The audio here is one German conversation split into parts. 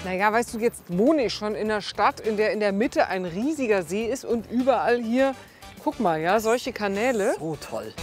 Naja, weißt du, jetzt wohne ich schon in einer Stadt, in der Mitte ein riesiger See ist und überall hier, guck mal, ja, solche Kanäle. So toll.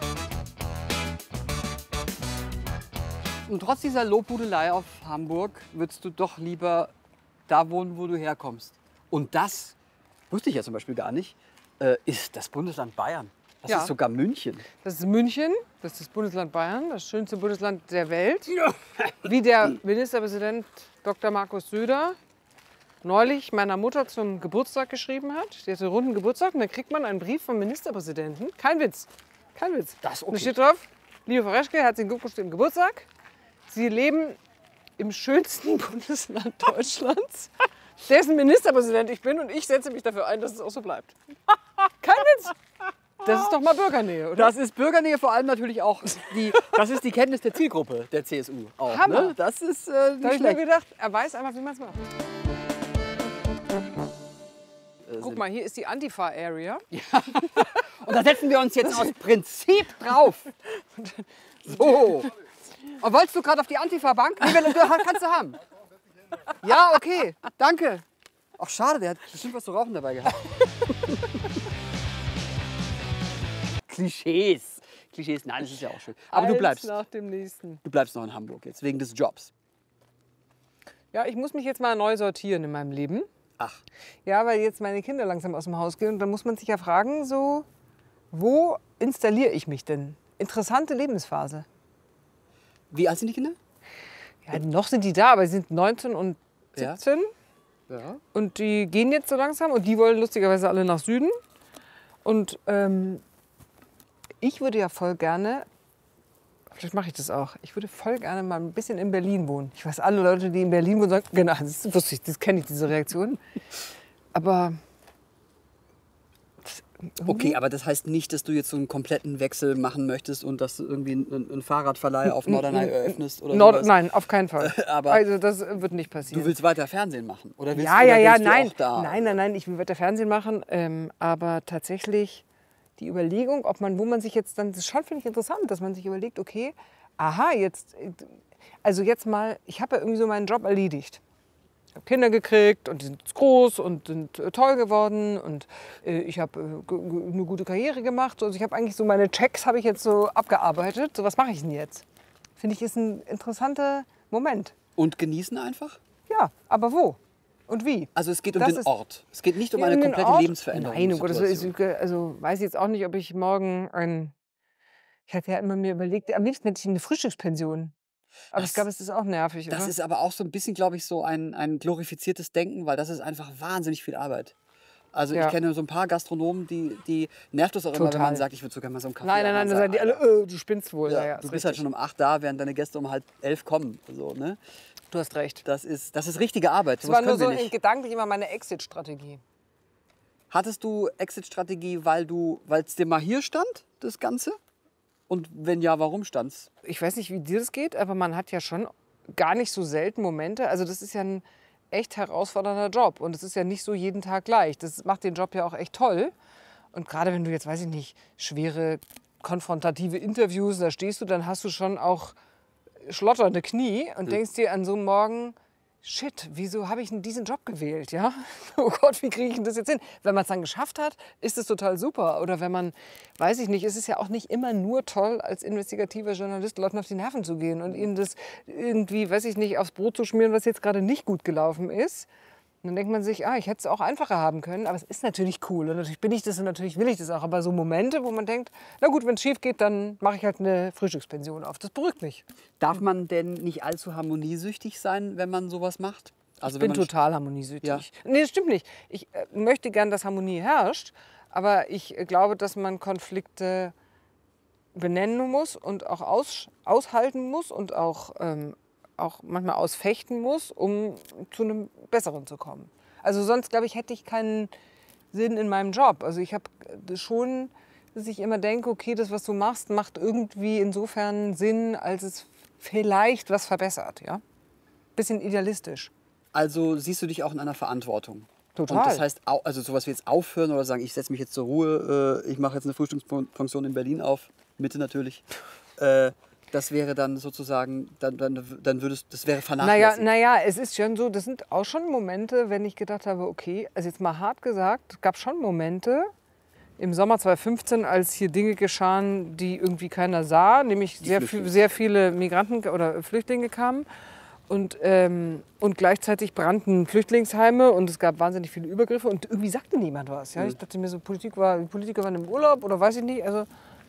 Und trotz dieser Lobhudelei auf Hamburg würdest du doch lieber da wohnen, wo du herkommst. Und das wusste ich ja zum Beispiel gar nicht, ist das Bundesland Bayern. Das Ja. ist sogar München. Das ist München, das ist das Bundesland Bayern, das schönste Bundesland der Welt. Wie der Ministerpräsident Dr. Markus Söder neulich meiner Mutter zum Geburtstag geschrieben hat. Die hatte einen runden Geburtstag und dann kriegt man einen Brief vom Ministerpräsidenten. Kein Witz, kein Witz. Das ist okay. Und da steht drauf, liebe Frau Reschke, herzlichen Glückwunsch zum Geburtstag. Sie leben im schönsten Bundesland Deutschlands, dessen Ministerpräsident ich bin und ich setze mich dafür ein, dass es auch so bleibt. Kein Witz. Das ist doch mal Bürgernähe, oder? Das ist Bürgernähe, vor allem natürlich auch das ist die Kenntnis der Zielgruppe der CSU. Auch, Hammer. ne? Das ist Da nicht habe ich mir schlecht. gedacht, er weiß einfach, wie man es macht. Guck mal, hier ist die Antifa-Area. Und da setzen wir uns jetzt aus Prinzip drauf. So. Und wolltest du gerade auf die Antifa-Bank? Nee, kannst du haben. Ja, okay. Danke. Ach, schade, der hat bestimmt was zu rauchen dabei gehabt. Klischees. Klischees, nein, das ist ja auch schön. Aber du Eins bleibst. nach dem nächsten. Du bleibst noch in Hamburg jetzt, wegen des Jobs. Ja, ich muss mich jetzt mal neu sortieren in meinem Leben. Ach, Ja, weil jetzt meine Kinder langsam aus dem Haus gehen. Und dann muss man sich ja fragen, so, wo installiere ich mich denn? Interessante Lebensphase. wie alt sind die Kinder? Ja, noch sind die da, aber sie sind 19 und 17. Ja. Und die gehen jetzt so langsam und die wollen lustigerweise alle nach Süden. Und ich würde ja voll gerne, vielleicht mache ich das auch, ich würde voll gerne mal ein bisschen in Berlin wohnen. Ich weiß, alle Leute, die in Berlin wohnen, sagen, genau, das wusste ich, das kenne ich, diese Reaktion. Aber Okay, aber das heißt nicht, dass du jetzt so einen kompletten Wechsel machen möchtest und dass du irgendwie einen Fahrradverleih auf Norderney eröffnest oder sowas. Nein, auf keinen Fall. Aber also das wird nicht passieren. du willst weiter Fernsehen machen? Oder willst, Ja, oder ja, ja, willst du nein. auch da? Nein, ich will weiter Fernsehen machen. Aber tatsächlich die Überlegung, ob man, wo man sich jetzt dann, das ist schon, finde ich interessant, dass man sich überlegt, okay, aha, jetzt, also jetzt mal, ich habe ja irgendwie so meinen Job erledigt. Ich habe Kinder gekriegt und die sind jetzt groß und sind toll geworden und ich habe eine gute Karriere gemacht. Also ich habe eigentlich so meine Checks habe ich jetzt so abgearbeitet. So, was mache ich denn jetzt? Finde ich, ist ein interessanter Moment. Und genießen einfach? Ja, aber wo? Und wie? Also es geht um Das den ist- Ort. Es geht nicht um Ja, eine um den komplette Ort? Lebensveränderung. Nein, um Gottes Willen. Also weiß ich jetzt auch nicht, ob ich morgen ich hatte ja immer mir überlegt, am liebsten hätte ich eine Frühstückspension. Aber Das- ich glaube, es ist auch nervig, Das oder? ist aber auch so ein bisschen, glaube ich, so ein glorifiziertes Denken, weil das ist einfach wahnsinnig viel Arbeit. Also Ja. ich kenne so ein paar Gastronomen, die nervt das auch immer, wenn Total. man sagt, ich würde so gerne mal so einen Kaffee Nein, haben. da sagen die alle, du spinnst wohl. ja, Ja, du ist bist halt richtig. schon um 8 da, während deine Gäste um halb 11 kommen. So, ne? Du hast recht. Das ist richtige Arbeit. Das Sowas war nur können so wir nicht. gedanklich immer meine Exit-Strategie. Hattest du Exit-Strategie, weil es dir mal hier stand, das Ganze? Und wenn ja, warum stand's? Ich weiß nicht, wie dir das geht, aber man hat ja schon gar nicht so selten Momente. Also das ist ja ein echt herausfordernder Job und es ist ja nicht so jeden Tag gleich. Das macht den Job ja auch echt toll. Und gerade wenn du jetzt, weiß ich nicht, schwere konfrontative Interviews, da stehst du, dann hast du schon auch schlotternde Knie und denkst dir an so einen Morgen, shit, wieso habe ich denn diesen Job gewählt, ja? Oh Gott, wie kriege ich denn das jetzt hin? Wenn man es dann geschafft hat, ist es total super. Oder wenn man, weiß ich nicht, es ist ja auch nicht immer nur toll, als investigativer Journalist Leuten auf die Nerven zu gehen und ihnen das irgendwie, weiß ich nicht, aufs Brot zu schmieren, was jetzt gerade nicht gut gelaufen ist. Und dann denkt man sich, ich hätte es auch einfacher haben können, aber es ist natürlich cool. Und natürlich bin ich das und natürlich will ich das auch. Aber so Momente, wo man denkt, na gut, wenn es schief geht, dann mache ich halt eine Frühstückspension auf. Das beruhigt mich. Darf man denn nicht allzu harmoniesüchtig sein, wenn man sowas macht? Also Ich bin wenn man total harmoniesüchtig. Ja. Nee, das stimmt nicht. Ich möchte gern, dass Harmonie herrscht, aber ich glaube, dass man Konflikte benennen muss und auch aushalten muss und auch manchmal ausfechten muss, um zu einem Besseren zu kommen. Also sonst, glaube ich, hätte ich keinen Sinn in meinem Job. Also ich habe schon, dass ich immer denke, okay, das, was du machst, macht irgendwie insofern Sinn, als es vielleicht was verbessert. Ja? Bisschen idealistisch. Also siehst du dich auch in einer Verantwortung? Total. Und das heißt, also sowas wie jetzt aufhören oder sagen, ich setze mich jetzt zur Ruhe, ich mache jetzt eine Frühstückspension in Berlin auf, Mitte natürlich. das wäre dann sozusagen, dann würdest, das wäre vernachlässigt. Naja, es ist schon so, das sind auch schon Momente, wenn ich gedacht habe, okay, also jetzt mal hart gesagt, es gab schon Momente im Sommer 2015, als hier Dinge geschahen, die irgendwie keiner sah, nämlich sehr viele Migranten oder Flüchtlinge kamen. Und gleichzeitig brannten Flüchtlingsheime und es gab wahnsinnig viele Übergriffe und irgendwie sagte niemand was. Ja? Ich dachte mir so, die Politiker waren im Urlaub oder weiß ich nicht. Also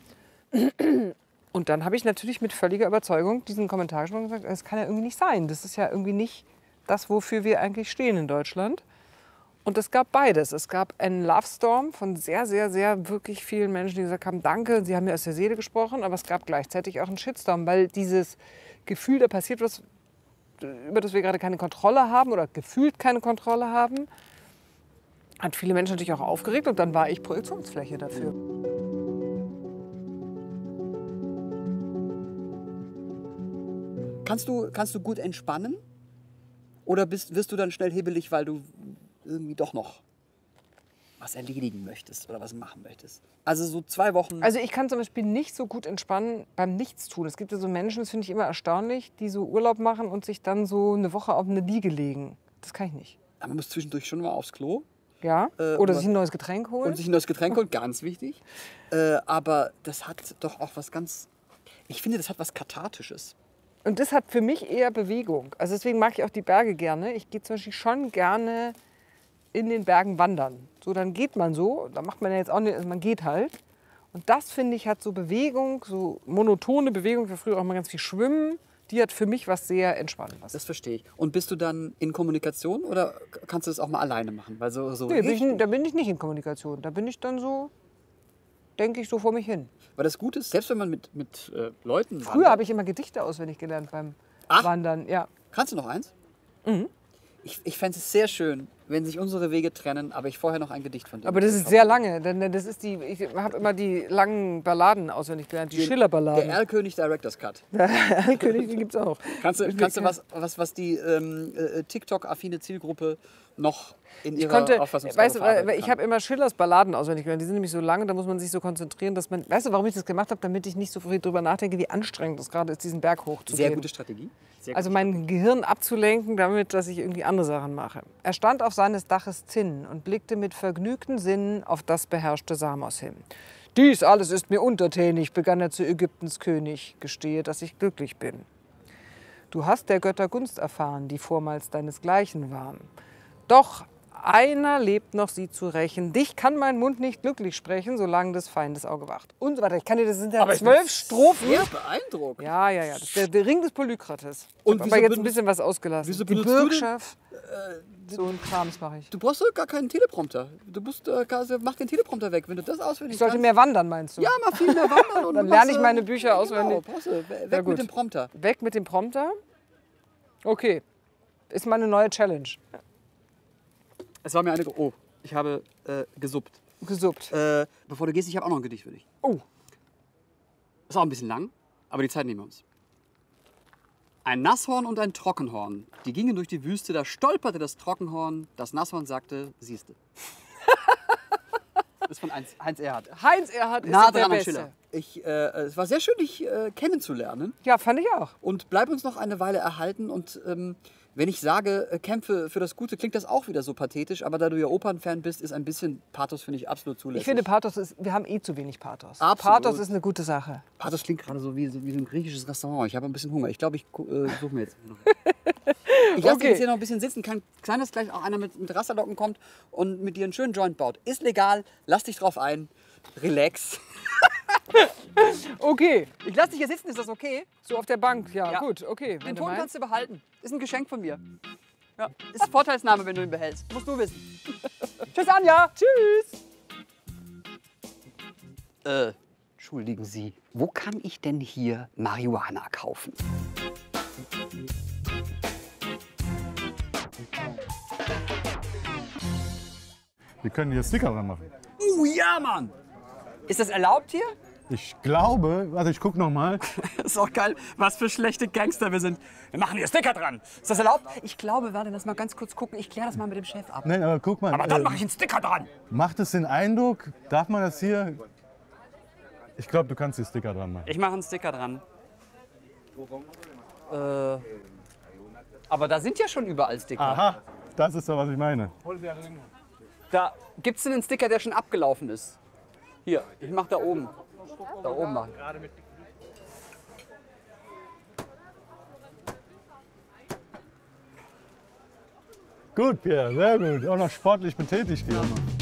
und dann habe ich natürlich mit völliger Überzeugung diesen Kommentar geschrieben und gesagt, das kann ja irgendwie nicht sein. Das ist ja irgendwie nicht das, wofür wir eigentlich stehen in Deutschland. Und es gab beides. Es gab einen Love Storm von sehr, sehr, sehr wirklich vielen Menschen, die gesagt haben, danke, sie haben mir aus der Seele gesprochen. Aber es gab gleichzeitig auch einen Shitstorm, weil dieses Gefühl, da passiert was, über das wir gerade keine Kontrolle haben oder gefühlt keine Kontrolle haben, hat viele Menschen natürlich auch aufgeregt und dann war ich Projektionsfläche dafür. Kannst du gut entspannen? Oder wirst du dann schnell hibbelig, weil du irgendwie doch noch was erledigen möchtest oder was machen möchtest? Also so 2 Wochen... Also ich kann zum Beispiel nicht so gut entspannen beim Nichtstun. Es gibt ja so Menschen, das finde ich immer erstaunlich, die so Urlaub machen und sich dann so eine Woche auf eine Liege legen. Das kann ich nicht. Aber man muss zwischendurch schon mal aufs Klo. Ja, oder sich ein neues Getränk holen. Und sich ein neues Getränk holen, ganz wichtig. Aber das hat doch auch was ganz... Ich finde, das hat was Kathartisches. Und das hat für mich eher Bewegung. Also deswegen mag ich auch die Berge gerne. Ich gehe zum Beispiel schon gerne in den Bergen wandern. So, dann geht man so, da macht man ja jetzt auch nicht, also man geht halt. Und das, finde ich, hat so Bewegung, so monotone Bewegung. Ich war früher auch mal ganz viel schwimmen. Die hat für mich was sehr Entspannendes. Das verstehe ich. Und bist du dann in Kommunikation oder kannst du das auch mal alleine machen? Weil so Nee, da bin ich nicht in Kommunikation. Da bin ich dann so, denke ich so vor mich hin. Weil das Gute ist, selbst wenn man mit Leuten wandert. Früher habe ich immer Gedichte auswendig gelernt beim Wandern. Ja. Kannst du noch eins? Mhm. Ich fände es sehr schön, wenn sich unsere Wege trennen, aber ich vorher noch ein Gedicht von dir. Aber das ist sehr lange, denn das ist ich habe immer die langen Balladen auswendig gelernt, die Schiller-Balladen. Der Erlkönig Director's Cut. Der Erlkönig, den gibt's auch. Kannst du was die TikTok-affine Zielgruppe noch in ihrer Auffassungsgabe verarbeiten kann? Ich habe immer Schillers Balladen auswendig gelernt. Die sind nämlich so lang, da muss man sich so konzentrieren, dass man... Weißt du, warum ich das gemacht habe? Damit ich nicht so viel drüber nachdenke, wie anstrengend es gerade ist, diesen Berg hochzugehen. Sehr gute Strategie. Also mein Gehirn abzulenken, damit, dass ich irgendwie andere Sachen mache. Er stand auf seines Daches Zinn und blickte mit vergnügten Sinnen auf das beherrschte Samos hin. Dies alles ist mir untertänig, begann er zu Ägyptens König, gestehe, dass ich glücklich bin. Du hast der Götter Gunst erfahren, die vormals deinesgleichen waren. Doch einer lebt noch, sie zu rächen. Dich kann mein Mund nicht glücklich sprechen, solange des Feindes Auge wacht. Und so weiter. Ich kann dir, das sind ja 12 Strophen. Sehr beeindruckt. Ja. Das ist der Ring des Polykrates. Und aber jetzt ein bisschen was ausgelassen. Wieso die Bürgschaft. So ein Krams mache ich. Du brauchst doch gar keinen Teleprompter. Mach den Teleprompter weg, wenn du das auswendig Ich sollte kannst. mehr wandern, meinst du? Ja, mal viel mehr wandern. Und dann lerne ich meine Bücher auswendig. Weg mit dem Prompter. Weg mit dem Prompter? Okay. Ist meine neue Challenge. Es war mir eine... Oh, ich habe gesuppt. Bevor du gehst, ich habe auch noch ein Gedicht für dich. Oh. Ist auch ein bisschen lang, aber die Zeit nehmen wir uns. Ein Nasshorn und ein Trockenhorn, die gingen durch die Wüste, da stolperte das Trockenhorn, das Nasshorn sagte, siehste. Das ist von Heinz Erhardt. Heinz Erhardt ist der Beste. Schiller. Es war sehr schön, dich kennenzulernen. Ja, fand ich auch. Und bleib uns noch eine Weile erhalten. Und wenn ich sage, kämpfe für das Gute, klingt das auch wieder so pathetisch. Aber da du ja Opernfan bist, ist ein bisschen Pathos, finde ich, absolut zulässig. Ich finde, wir haben zu wenig Pathos. Absolut. Pathos ist eine gute Sache. Pathos klingt gerade so wie ein griechisches Restaurant. Ich habe ein bisschen Hunger. Ich glaube, ich suche mir jetzt noch. Ich lasse dich jetzt hier noch ein bisschen sitzen. Kann sein, dass gleich auch einer mit Rasterlocken kommt und mit dir einen schönen Joint baut. Ist legal. Lass dich drauf ein. Relax. Okay. Ich lasse dich hier sitzen. Ist das okay? So auf der Bank, ja. Gut, okay. Den Ton kannst du behalten. Ist ein Geschenk von mir. Ja. Ist Vorteilsnahme, wenn du ihn behältst. Musst du wissen. Tschüss, Anja. Tschüss. Entschuldigen Sie, wo kann ich denn hier Marihuana kaufen? Wir können hier Sticker dran machen. Ja, Mann! Ist das erlaubt hier? Ich glaube, warte, ich guck noch mal. Das ist auch geil, was für schlechte Gangster wir sind. Wir machen hier Sticker dran. Ist das erlaubt? Ich glaube, warte, lass mal ganz kurz gucken. Ich kläre das mal mit dem Chef ab. Nein, aber guck mal. Aber dann mache ich einen Sticker dran. Macht es den Eindruck, darf man das hier? Ich glaube, du kannst die Sticker dran machen. Ich mache einen Sticker dran. Aber da sind ja schon überall Sticker. Aha, das ist doch, was ich meine. Da gibt es einen Sticker, der schon abgelaufen ist. Hier, ich mach da oben. Da oben machen. Gut, Pierre, sehr gut. Auch noch sportlich betätigt hier.